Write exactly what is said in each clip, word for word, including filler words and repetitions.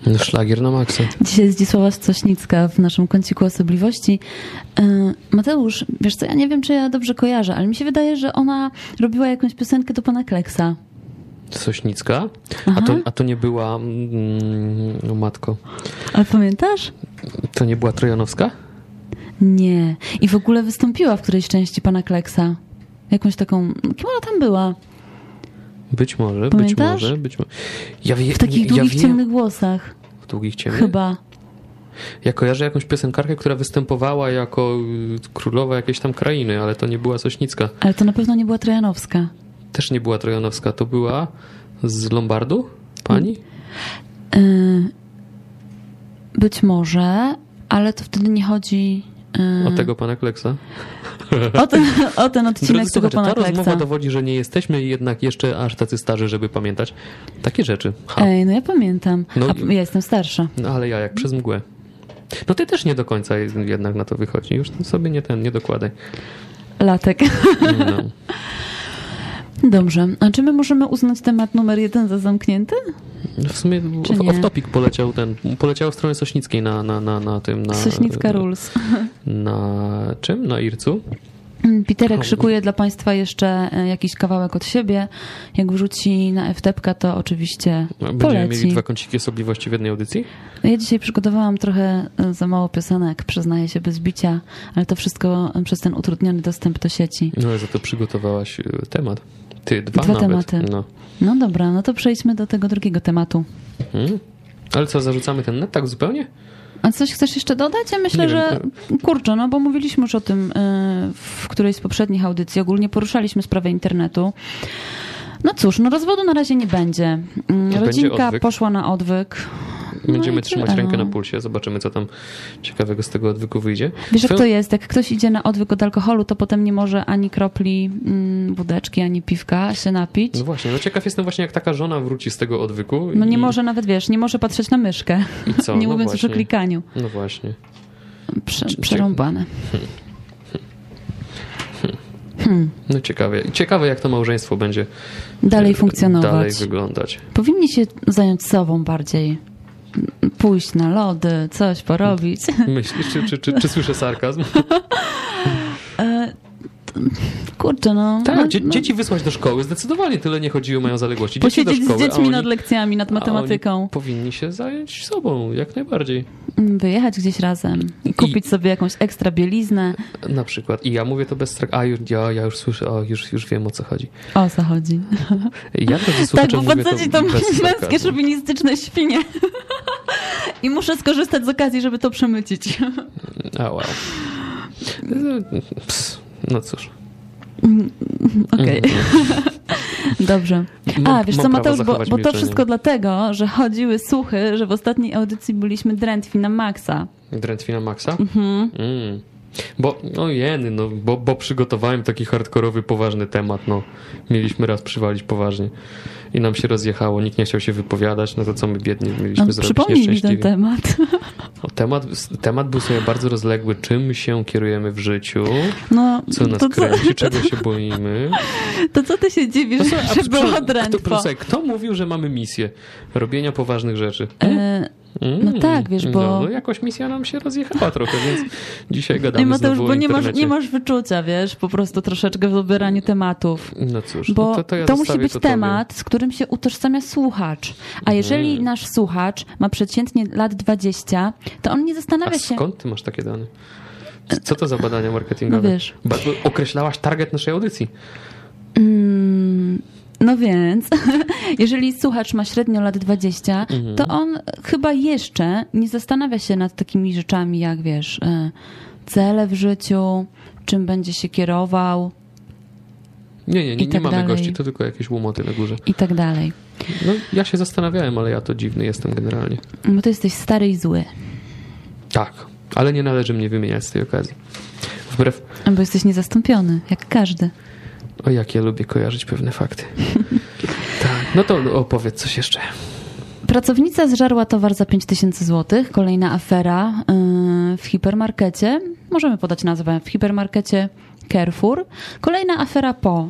No, szlagier na maksa. Dzisiaj jest Zdzisława Sośnicka w naszym kąciku osobliwości. Mateusz, wiesz co, ja nie wiem, czy ja dobrze kojarzę, ale mi się wydaje, że ona robiła jakąś piosenkę do pana Kleksa. Sośnicka? A to, a to nie była... Mm, no matko. Ale pamiętasz? To nie była Trojanowska? Nie. I w ogóle wystąpiła w którejś części pana Kleksa. Jakąś taką... Kim ona tam była? Być może, Pamiętasz? być może, być może. Ja wie, w takich ja długich, wiem, ciemnych włosach. W długich, ciemnych? Chyba. Ja kojarzę jakąś piosenkarkę, która występowała jako królowa jakiejś tam krainy, ale to nie była Sośnicka. Ale to na pewno nie była Trojanowska. Też nie była Trojanowska. To była z Lombardu? Pani? Yy, być może, ale to wtedy nie chodzi... O tego pana Kleksa? O ten, o ten odcinek tego pana ta Kleksa. rozmowa dowodzi, że nie jesteśmy jednak jeszcze aż tacy starzy, żeby pamiętać takie rzeczy. Ha. Ej, no ja pamiętam. No, A ja jestem starsza. No ale ja jak przez mgłę. No ty też nie do końca jednak na to wychodzi. Już sobie nie ten, nie dokładaj. Latek. No. Dobrze. A czy my możemy uznać temat numer jeden za zamknięty? W sumie off topic poleciał ten, poleciał w stronę Sośnickiej na, na, na, na tym, na... Sośnicka Rules. Na czym? Na Ircu? Piterek szykuje dla państwa jeszcze jakiś kawałek od siebie. Jak wrzuci na F T P K, to oczywiście Będziemy poleci. mieli dwa kąciki osobliwości w jednej audycji? Ja dzisiaj przygotowałam trochę za mało piosenek, przyznaję się bez bicia, ale to wszystko przez ten utrudniony dostęp do sieci. No ale za to przygotowałaś temat. Ty, dwa, Dwa nawet. tematy. No. no dobra, no to przejdźmy do tego drugiego tematu. Hmm? Ale co, zarzucamy ten net tak zupełnie? A coś chcesz jeszcze dodać? Ja myślę, Nie że wiem. kurczę, no bo mówiliśmy już o tym w którejś z poprzednich audycji. Ogólnie poruszaliśmy sprawę internetu. No cóż, no rozwodu na razie nie będzie. Rodzinka odwyk. poszła na odwyk. Będziemy no trzymać tyle, rękę no. na pulsie. Zobaczymy, co tam ciekawego z tego odwyku wyjdzie. Wiesz, jak Twoją- to jest? Jak ktoś idzie na odwyk od alkoholu, to potem nie może ani kropli mm, wódeczki, ani piwka się napić. No właśnie, no ciekaw jestem właśnie, jak taka żona wróci z tego odwyku. No i... nie może nawet, wiesz, nie może patrzeć na myszkę. I co? Nie No mówiąc już o właśnie. klikaniu. No właśnie. Prze- Czy- przerąbane. No ciekawe. Ciekawe, jak to małżeństwo będzie Dalej e, funkcjonować. dalej wyglądać. Powinni się zająć sobą bardziej. Pójść na lody, coś porobić. Myślisz, czy, czy, czy, czy słyszę sarkazm? E, Kurczę, no. Tak, no, dzie- no. dzieci wysłać do szkoły. Zdecydowanie tyle nie chodzi o moją zaległości. Dzieci do Posiedzieć szkoły, z dziećmi a oni, nad lekcjami, nad a oni matematyką. powinni się zająć sobą, jak najbardziej. Wyjechać gdzieś razem. I kupić I- sobie jakąś ekstra bieliznę. Na przykład. I ja mówię to bez strak. A już, ja, ja już słyszę, o, już, już wiem, o co chodzi. O co chodzi. Ja drodzy Tak, słuchacze, bo mówię faceci to bez męskie sarkazmu. szowinistyczne świnie. I muszę skorzystać z okazji, żeby to przemycić. A wow. Ps, no cóż. Okej. Dobrze. A, Mam- wiesz mam co, prawo Mateusz, bo, zachować bo to milczenie. wszystko dlatego, że chodziły słuchy, że w ostatniej audycji byliśmy drętwi na maksa. Drętwina Maxa? Mhm. Mm. Bo, no jeny, no, bo, bo przygotowałem taki hardkorowy, poważny temat, no. Mieliśmy raz przywalić poważnie. I nam się rozjechało, nikt nie chciał się wypowiadać, no to co my biednie mieliśmy No, zrobić przypomnij mi ten nieszczęśliwie. temat. No, temat, temat był sobie bardzo rozległy, czym się kierujemy w życiu, No, co nas to, co, kręci, czego się boimy. to co ty się dziwisz, No, słuchaj, a że przy- było kto, drętwo? słuchaj, kto mówił, że mamy misję robienia poważnych rzeczy? E, no tak, wiesz, bo... No, no jakoś misja nam się rozjechała trochę, więc dzisiaj gadamy No i Mateusz, znowu bo o nie masz, internecie. nie masz wyczucia, wiesz, po prostu troszeczkę w dobieraniu tematów. No cóż, Bo no to, to, to, ja musi zostawię być to tobie. temat, z którym się utożsamia słuchacz. A jeżeli Mhm. nasz słuchacz ma przeciętnie lat dwadzieścia, to on nie A zastanawia się... skąd ty masz takie dane? Co to za badania marketingowe? No wiesz. Ba- określałaś target naszej audycji. Mm, no więc, jeżeli słuchacz ma średnio lat dwadzieścia, Mhm. to on chyba jeszcze nie zastanawia się nad takimi rzeczami jak, wiesz, e, cele w życiu, czym będzie się kierował Nie, nie, nie, I nie tak mamy dalej. gości, to tylko jakieś łomoty na górze. i tak dalej. No, ja się zastanawiałem, ale ja to dziwny jestem generalnie. Bo ty jesteś stary i zły. Tak, ale nie należy mnie wymieniać z tej okazji. Wbrew, Bo jesteś niezastąpiony, jak każdy. o jak ja lubię kojarzyć pewne fakty. Tak, no to opowiedz coś jeszcze. Pracownica zżarła towar za pięć tysięcy złotych. Kolejna afera yy, w hipermarkecie. Możemy podać nazwę. W hipermarkecie Carrefour. Kolejna afera po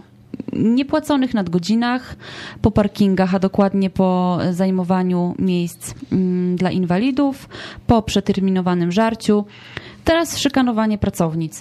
niepłaconych nadgodzinach, po parkingach, a dokładnie po zajmowaniu miejsc dla inwalidów, po przeterminowanym żarciu. Teraz szykanowanie pracownic.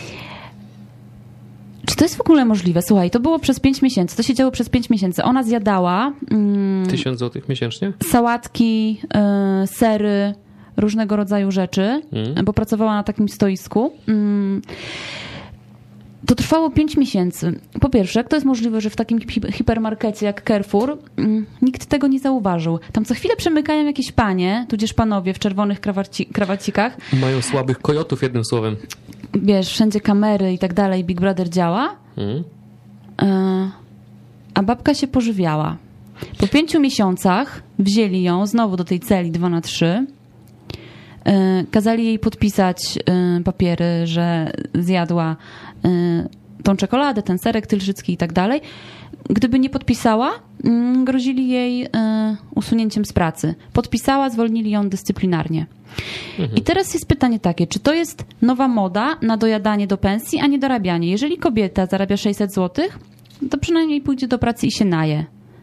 Czy to jest w ogóle możliwe? Słuchaj, to było przez pięć miesięcy. To się działo przez pięć miesięcy. Ona zjadała... Mm, Tysiąc złotych miesięcznie? Sałatki, y, sery, różnego rodzaju rzeczy, mm. bo pracowała na takim stoisku. Mm. To trwało pięć miesięcy. Po pierwsze, jak to jest możliwe, że w takim hipermarkecie jak Carrefour mm, nikt tego nie zauważył? Tam co chwilę przemykają jakieś panie, tudzież panowie w czerwonych krawaci, krawacikach. Mają słabych kojotów, jednym słowem. Wiesz, wszędzie kamery i tak dalej, Big Brother działa. Mm. Y, a babka się pożywiała. Po pięciu miesiącach wzięli ją znowu do tej celi dwa na trzy. Kazali jej podpisać papiery, że zjadła tą czekoladę, ten serek tylżycki i tak dalej. Gdyby nie podpisała, grozili jej usunięciem z pracy. Podpisała, zwolnili ją dyscyplinarnie. Mhm. I teraz jest pytanie takie, czy to jest nowa moda na dojadanie do pensji, a nie dorabianie? Jeżeli kobieta zarabia sześćset złotych, to przynajmniej pójdzie do pracy i się naje.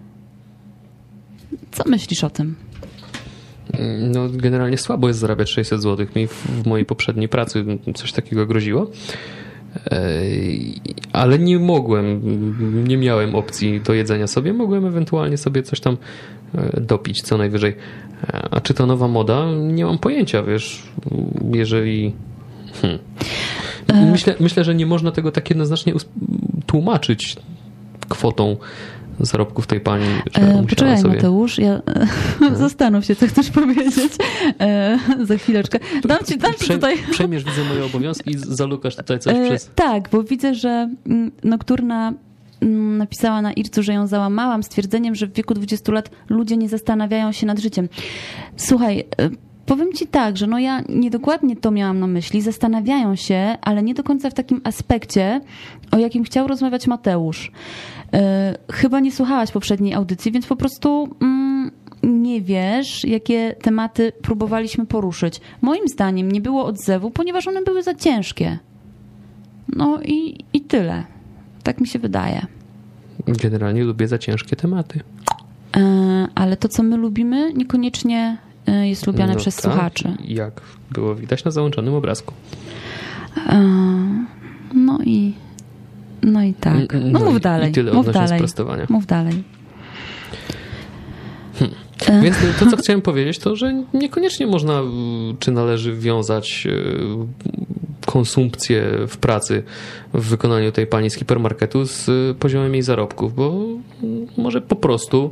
Co myślisz o tym? No, generalnie słabo jest zarabiać sześćset złotych. Mi w, w mojej poprzedniej pracy coś takiego groziło. Ale nie mogłem, nie miałem opcji do jedzenia sobie. Mogłem ewentualnie sobie coś tam dopić, co najwyżej. A czy to nowa moda? Nie mam pojęcia, wiesz. Jeżeli... Hmm. Myślę, myślę, że nie można tego tak jednoznacznie tłumaczyć kwotą zarobków tej pani, że e, Poczekaj, sobie... Mateusz, ja... no. Zastanów się, co chcesz powiedzieć e, za chwileczkę. Dam ci, dam ci tutaj... Przejmiesz, widzę, moje obowiązki i zalukasz tutaj coś e, przez... Tak, bo widzę, że Nocturna napisała na Ircu, że ją załamałam stwierdzeniem, że w wieku dwudziestu lat ludzie nie zastanawiają się nad życiem. Słuchaj, powiem ci tak, że no ja niedokładnie to miałam na myśli. Zastanawiają się, ale nie do końca w takim aspekcie, o jakim chciał rozmawiać Mateusz. Chyba nie słuchałaś poprzedniej audycji, więc po prostu mm, nie wiesz, jakie tematy próbowaliśmy poruszyć. Moim zdaniem nie było odzewu, ponieważ one były za ciężkie. No i, i tyle. Tak mi się wydaje. Generalnie lubię za ciężkie tematy. Ale to, co my lubimy, niekoniecznie jest lubiane no przez tak, słuchaczy. Jak było widać na załączonym obrazku. No i no i tak. No, no mów i, dalej. I tyle mów dalej. Sprostowania. Mów dalej. Hmm. Więc to, co chciałem powiedzieć, to, że niekoniecznie można, czy należy wiązać konsumpcję w pracy w wykonaniu tej pani z hipermarketu z poziomem jej zarobków, bo może po prostu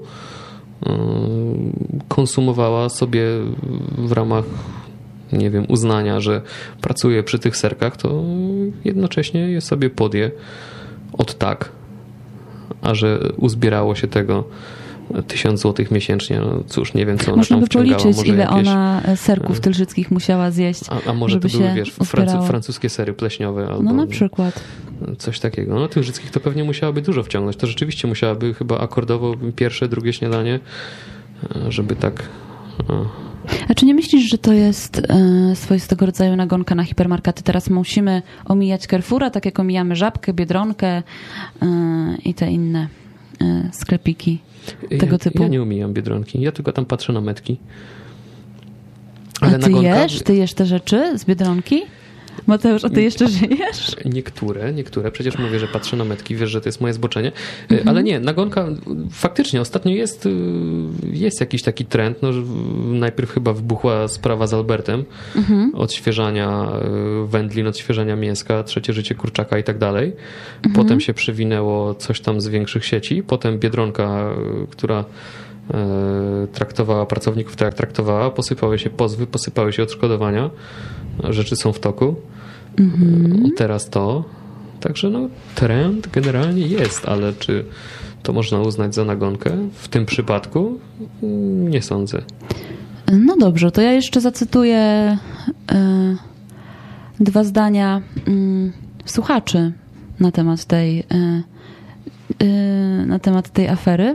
konsumowała sobie w ramach, nie wiem, uznania, że pracuje przy tych serkach, to jednocześnie je sobie podje od tak, a że uzbierało się tego tysiąc złotych miesięcznie, no cóż, nie wiem, co ona Można tam by wciągała. policzyć, może ile jakieś... ona serków tylżyckich musiała zjeść, A, a może żeby to były, się wiesz, uzbierało. francuskie sery pleśniowe albo... No na przykład. Coś takiego. No tylżyckich to pewnie musiałaby dużo wciągnąć. To rzeczywiście musiałaby chyba akordowo pierwsze, drugie śniadanie, żeby tak... A czy nie myślisz, że to jest e, swoistego rodzaju nagonka na hipermarkety? Teraz musimy omijać Carrefoura, tak jak omijamy Żabkę, Biedronkę e, i te inne e, sklepiki tego ja, typu. Ja nie omijam Biedronki. Ja tylko tam patrzę na metki. Ale a ty nagonka... jesz? Ty jesz te rzeczy z Biedronki? Mateusz, a ty jeszcze żyjesz? Niektóre, niektóre. Przecież mówię, że patrzę na metki, wiesz, że to jest moje zboczenie. Mhm. Ale nie, nagonka faktycznie ostatnio jest, jest jakiś taki trend. No, że najpierw chyba wybuchła sprawa z Albertem. Mhm. Odświeżania wędlin, odświeżania mięska, trzecie życie kurczaka i tak dalej. Mhm. Potem się przewinęło coś tam z większych sieci. Potem Biedronka, która traktowała pracowników tak jak traktowała, posypały się pozwy, posypały się odszkodowania. Rzeczy są w toku. Mm-hmm. Teraz to. Także no, trend generalnie jest, ale czy to można uznać za nagonkę? W tym przypadku nie sądzę. No dobrze, to ja jeszcze zacytuję y, dwa zdania y, słuchaczy na temat tej y, y, na temat tej afery.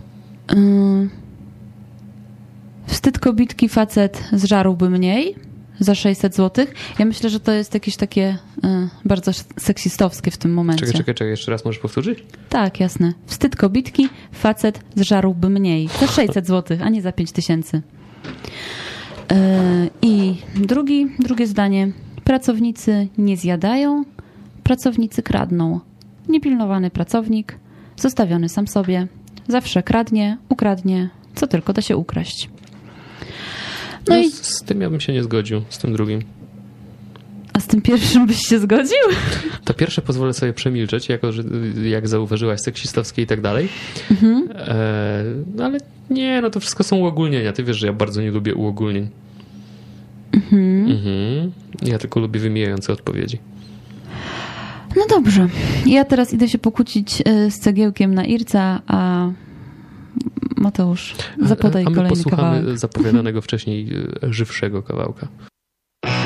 Y, wstyd kobitki, facet zżarłby mniej. za sześćset złotych. Ja myślę, że to jest jakieś takie y, bardzo seksistowskie w tym momencie. Czekaj, czekaj, czekaj, jeszcze raz możesz powtórzyć? Tak, jasne. Wstyd kobitki, facet zżarłby mniej. Za sześćset złotych, a nie za pięć tysięcy. Y, I drugi, drugie zdanie. Pracownicy nie zjadają, pracownicy kradną. Niepilnowany pracownik, zostawiony sam sobie, zawsze kradnie, ukradnie, co tylko da się ukraść. No, no i z, z tym ja bym się nie zgodził, z tym drugim. A z tym pierwszym byś się zgodził? To pierwsze pozwolę sobie przemilczeć, jako że jak zauważyłaś, seksistowskie i tak dalej. Mhm. E, no ale nie, no to wszystko są uogólnienia. Ty wiesz, że ja bardzo nie lubię uogólnień. Mhm. Mhm. Ja tylko lubię wymijające odpowiedzi. No dobrze. Ja teraz idę się pokłócić z Cegiełkiem na Irca, a Mateusz, zapodaj a my kolejny posłuchamy kawałek. zapowiadanego wcześniej żywszego kawałka.